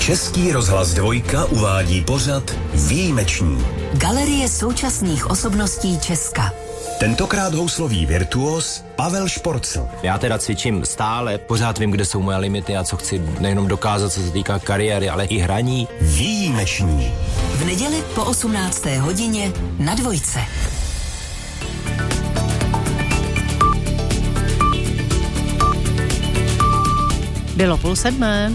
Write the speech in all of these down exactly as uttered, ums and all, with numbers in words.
Český rozhlas Dvojka uvádí pořad Výjimeční. Galerie současných osobností Česka. Tentokrát houslový virtuos Pavel Šporcl. Já teda cvičím stále, pořád vím, kde jsou moje limity a co chci nejenom dokázat, co se týká kariéry, ale i hraní. Výjimeční. V neděli po osmnácté hodině na Dvojce. Bylo půl sedmé.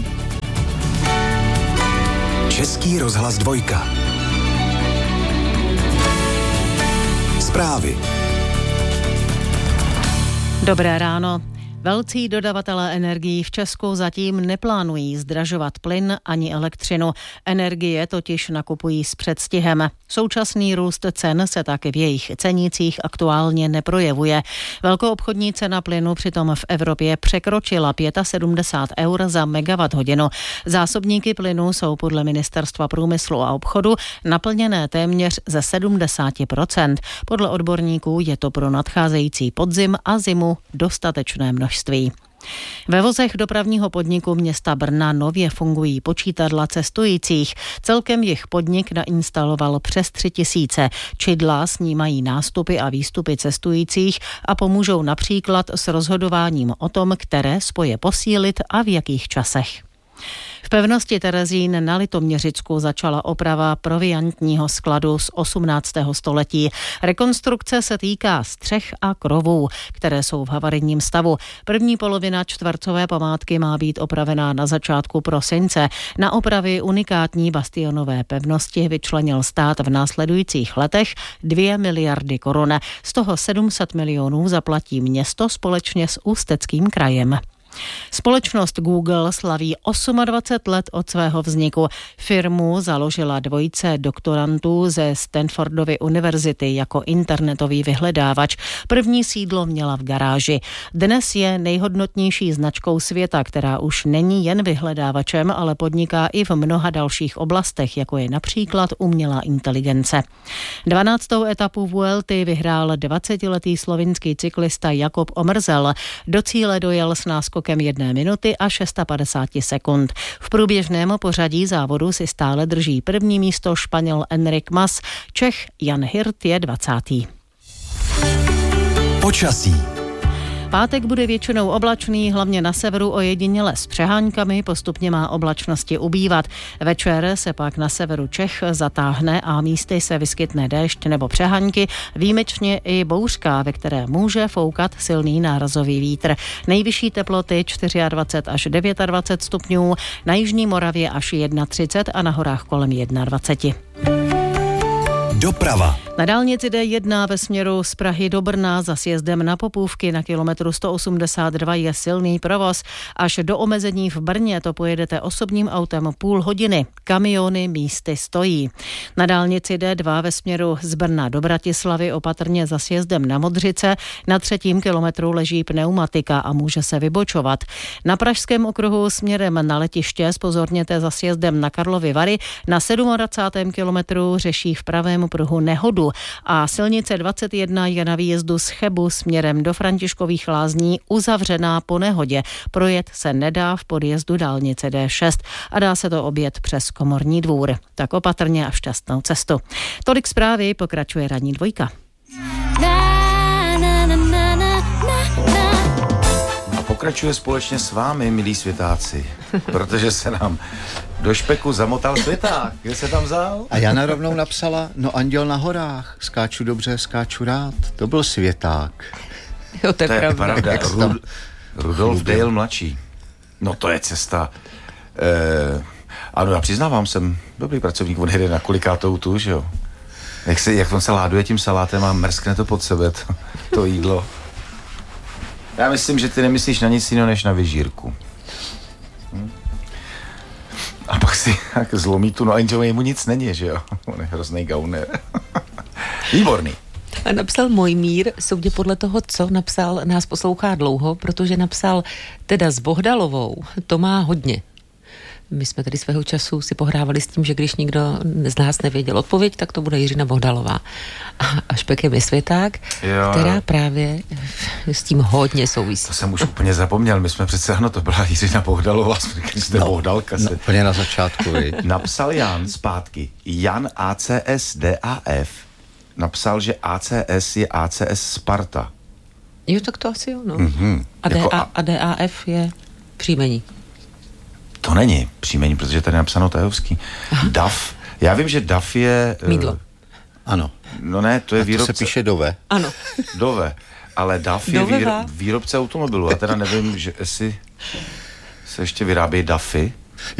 Český rozhlas Dvojka. Zprávy. Dobré ráno. Velcí dodavatelé energií v Česku zatím neplánují zdražovat plyn ani elektřinu. Energie totiž nakupují s předstihem. Současný růst cen se tak v jejich cenících aktuálně neprojevuje. Velkoobchodní cena plynu přitom v Evropě překročila sedmdesát pět eur za megawatt hodinu. Zásobníky plynu jsou podle Ministerstva průmyslu a obchodu naplněné téměř ze sedmdesát procent. Podle odborníků je to pro nadcházející podzim a zimu dostatečné množství. Ve vozech dopravního podniku města Brna nově fungují počítadla cestujících. Celkem jich podnik nainstaloval přes tři tisíce. Čidla snímají nástupy a výstupy cestujících a pomůžou například s rozhodováním o tom, které spoje posílit a v jakých časech. V pevnosti Terezín na Litoměřicku začala oprava proviantního skladu z osmnáctého století. Rekonstrukce se týká střech a krovů, které jsou v havarijním stavu. První polovina čtvercové památky má být opravená na začátku prosince. Na opravy unikátní bastionové pevnosti vyčlenil stát v následujících letech dvě miliardy korun. Z toho sedm set milionů zaplatí město společně s Ústeckým krajem. Společnost Google slaví dvacet osm let od svého vzniku. Firmu založila dvojice doktorantů ze Stanfordovy univerzity jako internetový vyhledávač. První sídlo měla v garáži. Dnes je nejhodnotnější značkou světa, která už není jen vyhledávačem, ale podniká i v mnoha dalších oblastech, jako je například umělá inteligence. dvanáctou etapu Vuelty vyhrál dvacetiletý slovinský cyklista Jakub Omrzel. Do cíle dojel s náskokem jedné minuty a padesát šest sekund. V průběžném pořadí závodu si stále drží první místo Španěl Enric Mas, Čech Jan Hirt je dvacátý. Počasí. Pátek bude většinou oblačný, hlavně na severu ojediněle s přeháňkami, postupně má oblačnosti ubývat. Večer se pak na severu Čech zatáhne a místy se vyskytne déšť nebo přeháňky, výjimečně i bouřka, ve které může foukat silný nárazový vítr. Nejvyšší teploty dvacet čtyři až dvacet devět stupňů, na jižní Moravě až třicet jedna a na horách kolem dvacet jedna. Doprava. Na dálnici D jedna ve směru z Prahy do Brna za sjezdem na Popůvky na kilometru sto osmdesát dva je silný provoz. Až do omezení v Brně to pojedete osobním autem půl hodiny. Kamiony místy stojí. Na dálnici D dva ve směru z Brna do Bratislavy opatrně za sjezdem na Modřice na třetím kilometru leží pneumatika a může se vybočovat. Na pražském okruhu směrem na letiště zpozorněte za sjezdem na Karlovy Vary. Na dvacátém sedmém kilometru řeší v pravém pruhu nehodu a silnice dvacet jedna je na výjezdu z Chebu směrem do Františkových Lázní uzavřená po nehodě. Projet se nedá v podjezdu dálnice D šest a dá se to objet přes Komorní dvůr. Tak opatrně a šťastnou cestu. Tolik zprávy, pokračuje ranní Dvojka. A pokračuje společně s vámi, milí světáci, protože se nám do špeku zamotal světák. Kde se tam vzal? A Jana rovnou napsala, no anděl na horách, skáču dobře, skáču rád. To byl světák. Jo, to je, to je pravda. pravda. Rud- Rudolf Dale mladší. No to je cesta. Eh, ano, já přiznávám, jsem dobrý pracovník, on jede na kolikátou tu, že jo. Jak, se, jak on se láduje tím salátem a mrskne to pod sebe, to, to jídlo. Já myslím, že ty nemyslíš na nic jiného, než na vyžírku. Hm? A pak si tak zlomí tu, no a mu nic není, že jo. On je hrozný gauner. Výborný. A napsal Mojmír, soudě podle toho, co napsal, nás poslouchá dlouho, protože napsal teda s Bohdalovou, to má hodně. My jsme tady svého času si pohrávali s tím, že když nikdo z nás nevěděl odpověď, tak to bude Jiřina Bohdalová. A Špek je Světák, jo, která právě s tím hodně souvisí. To jsem už úplně zapomněl, my jsme přece, ano, to byla Jiřina Bohdalová, jsme jste no, Bohdalka. No, úplně na začátku, viď. Napsal Jan zpátky, Jan A C S D A F, napsal, že A C S je A C S Sparta. Jo, tak to asi jo, no. Mm-hmm. A, jako D A, a D A F je příjmení. To není příjmení, protože tady je napsáno tajovský. D A F, já vím, že D A F je... Mídlo. Uh, ano. No ne, to je a to výrobce... se píše Dove. Ano. Dove, ale D A F je výro... výrobce automobilů. Já teda nevím, že jestli se ještě vyrábějí D A Fy.